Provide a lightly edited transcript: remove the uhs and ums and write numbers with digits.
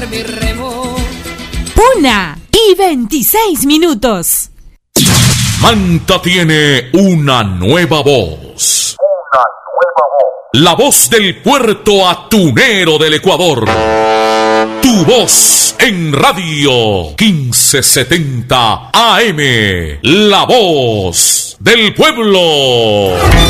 Mi remo. 1:26. Manta tiene una nueva voz. La voz del puerto atunero del Ecuador. Tu voz en radio 1570 AM. La voz del pueblo.